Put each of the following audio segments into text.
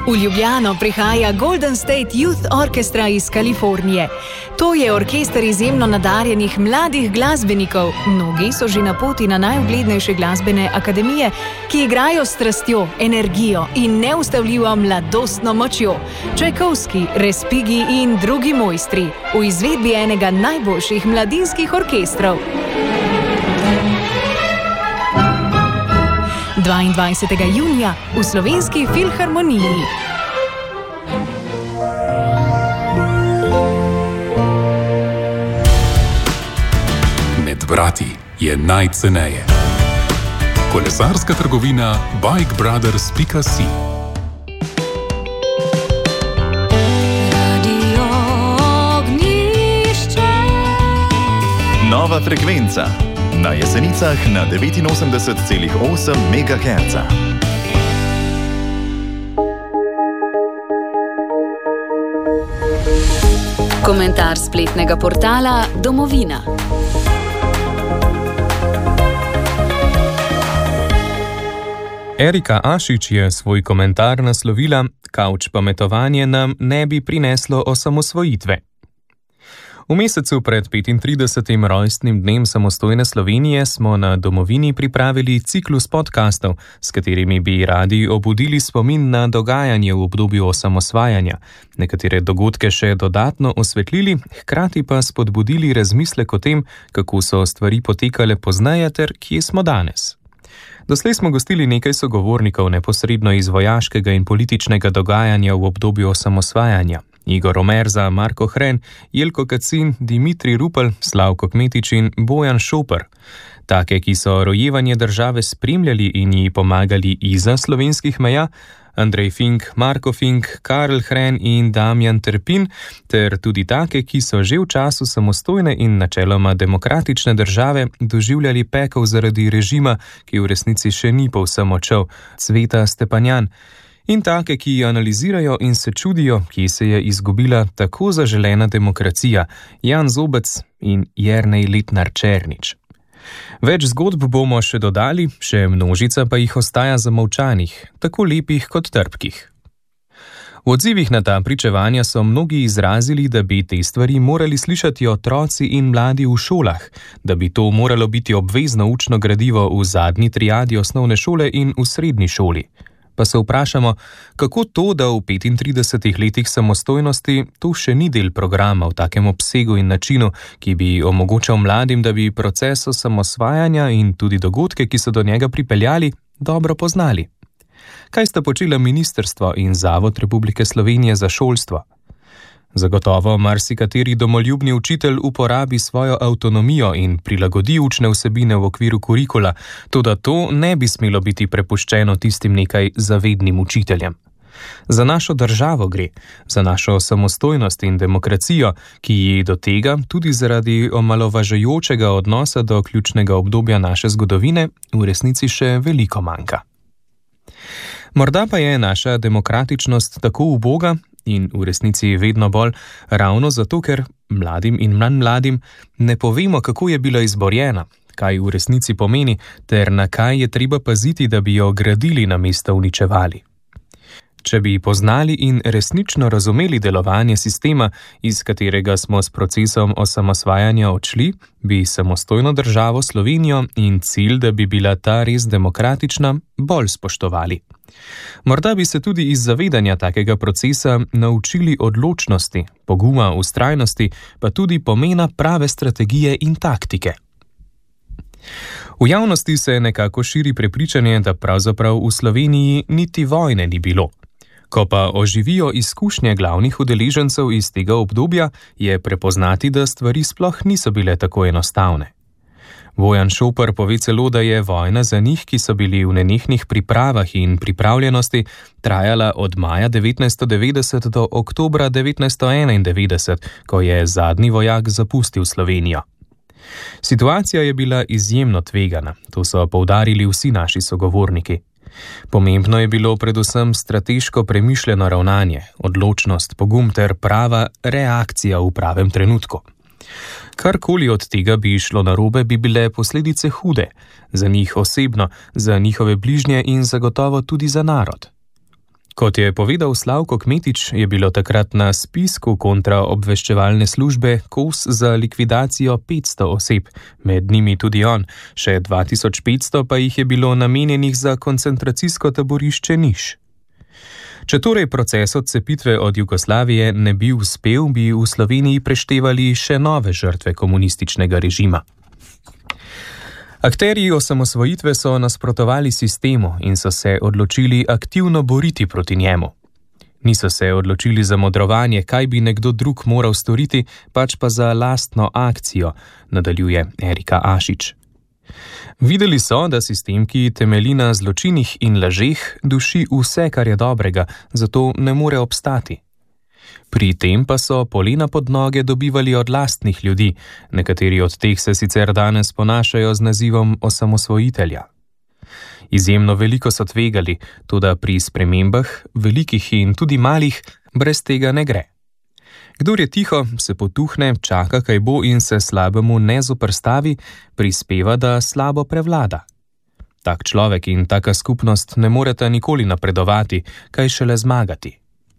V Ljubljano prihaja Golden State Youth Orchestra iz Kalifornije. To je orkester izjemno nadarjenih mladih glasbenikov. Mnogi so že na poti na najuglednejše glasbene akademije, ki igrajo s strastjo, energijo in neustavljivo mladostno močjo. Čajkovski, Respighi in drugi mojstri v izvedbi enega najboljših mladinskih orkestrov. 22. junija v Slovenski filharmoniji. Med brati je najceneje. Kolesarska trgovina bikebrothers.si. Nova frekvenca. Na Jesenicah na 89,8 MHz. Komentar spletnega portala Domovina. Erika Ašič je svoj komentar naslovila: Kavč pametovanje nam ne bi prineslo osamosvojitve. V mesecu pred 35. rojstnim dnem samostojne Slovenije smo na Domovini pripravili ciklus podkastov, s katerimi bi radi obudili spomin na dogajanje v obdobju osamosvajanja, nekatere dogodke še dodatno osvetlili, hkrati pa spodbudili razmislek o tem, kako so stvari potekale pozneje ter kje smo danes. Doslej smo gostili nekaj sogovornikov neposredno iz vojaškega in političnega dogajanja v obdobju osamosvajanja. Igor Omerza, Marko Hren, Jelko Kacin, Dimitrij Rupel, Slavko Kmetič in Bojan Šoper. Take, ki so rojevanje države spremljali in ji pomagali izza slovenskih meja, Andrej Fink, Marko Fink, Karl Hren in Damjan Terpin, ter tudi take, ki so že v času samostojne in načeloma demokratične države doživljali pekel zaradi režima, ki v resnici še ni povsem odšel, Cveta Stepanjan. In take, ki analizirajo in se čudijo, ki se je izgubila tako zaželena demokracija, Jan Zobec in Jernej Letnar Černič. Več zgodb bomo še dodali, še množica pa jih ostaja zamolčanih, tako lepih kot trpkih. V odzivih na ta pričevanja so mnogi izrazili, da bi te stvari morali slišati otroci in mladi v šolah, da bi to moralo biti obvezno učno gradivo v zadnji triadi osnovne šole in v srednji šoli. Pa se vprašamo, kako to, da v 35 letih samostojnosti to še ni del programa v takem obsegu in načinu, ki bi omogočal mladim, da bi proces osamosvajanja in tudi dogodke, ki so do njega pripeljali, dobro poznali. Kaj sta počela Ministrstvo in Zavod Republike Slovenije za šolstvo? Zagotovo marsikateri domoljubni učitelj uporabi svojo avtonomijo in prilagodi učne vsebine v okviru kurikula, toda to ne bi smelo biti prepuščeno tistim nekaj zavednim učiteljem. Za našo državo gre, za našo samostojnost in demokracijo, ki ji do tega, tudi zaradi omalovažujočega odnosa do ključnega obdobja naše zgodovine, v resnici še veliko manjka. Morda pa je naša demokratičnost tako uboga, in v resnici vedno bolj ravno zato, ker mladim in manj mladim ne povemo, kako je bila izborjena, kaj v resnici pomeni, ter na kaj je treba paziti, da bi jo gradili namesto uničevali. Če bi poznali in resnično razumeli delovanje sistema, iz katerega smo s procesom osamosvajanja odšli, bi samostojno državo Slovenijo in cilj, da bi bila ta res demokratična, bolj spoštovali. Morda bi se tudi iz zavedanja takega procesa naučili odločnosti, poguma, vztrajnosti, pa tudi pomena prave strategije in taktike. V javnosti se nekako širi prepričanje, da pravzaprav v Sloveniji niti vojne ni bilo. Ko pa oživijo izkušnje glavnih udeležencev iz tega obdobja, je prepoznati, da stvari sploh niso bile tako enostavne. Bojan Šoper pove celo, da je vojna za njih, ki so bili v nenehnih pripravah in pripravljenosti, trajala od maja 1990 do oktobra 1991, ko je zadnji vojak zapustil Slovenijo. Situacija je bila izjemno tvegana, to so poudarili vsi naši sogovorniki. Pomembno je bilo predvsem strateško premišljeno ravnanje, odločnost, pogum ter prava reakcija v pravem trenutku. Karkoli od tega bi šlo narobe, bi bile posledice hude, za njih osebno, za njihove bližnje in zagotovo tudi za narod. Kot je povedal Slavko Kmetič, je bilo takrat na spisku kontraobveščevalne službe kos za likvidacijo 500 oseb, med njimi tudi on, še 2500 pa jih je bilo namenjenih za koncentracijsko taborišče Niš. Če torej proces odcepitve od Jugoslavije ne bi uspel, bi v Sloveniji preštevali še nove žrtve komunističnega režima. Akterji osamosvojitve so nasprotovali sistemu in so se odločili aktivno boriti proti njemu. Niso se odločili za modrovanje, kaj bi nekdo drug moral storiti, pač pa za lastno akcijo, nadaljuje Erika Ašič. Videli so, da sistem, ki temelji na zločinih in lažeh, duši vse, kar je dobrega, zato ne more obstati. Pri tem pa so polena pod noge dobivali od lastnih ljudi, nekateri od teh se sicer danes ponašajo z nazivom osamosvojitelja. Izjemno veliko so tvegali, toda pri spremembah, velikih in tudi malih, brez tega ne gre. Kdor je tiho, se potuhne, čaka, kaj bo in se slabemu ne zoperstavi, prispeva, da slabo prevlada. Tak človek in taka skupnost ne moreta nikoli napredovati, kaj šele zmagati.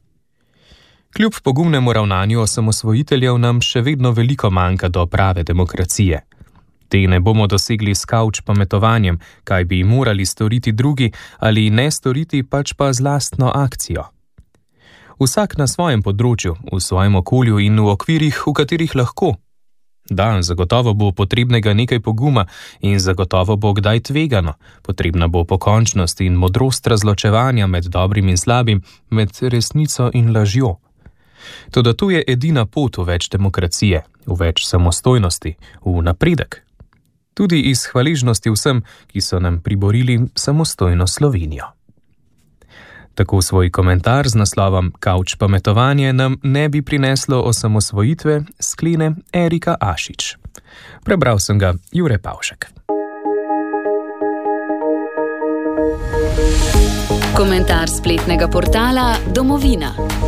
Kljub pogumnemu ravnanju osamosvojiteljev nam še vedno veliko manjka do prave demokracije. Te ne bomo dosegli s kavč pametovanjem, kaj bi morali storiti drugi ali ne storiti, pač pa z lastno akcijo. Vsak na svojem področju, v svojem okolju in v okvirih, v katerih lahko. Da, zagotovo bo potrebnega nekaj poguma in zagotovo bo kdaj tvegano. Potrebna bo pokončnost in modrost razločevanja med dobrim in slabim, med resnico in lažjo. Toda to je edina pot v več demokracije, v več samostojnosti, v napredek. Tudi iz hvaležnosti vsem, ki so nam priborili samostojno Slovenijo. Tako svoj komentar z naslovom Kavč pametovanje nam ne bi prineslo osamosvojitve, sklene Erika Ašič. Prebral sem ga Jure Pavšek. Komentar spletnega portala Domovina.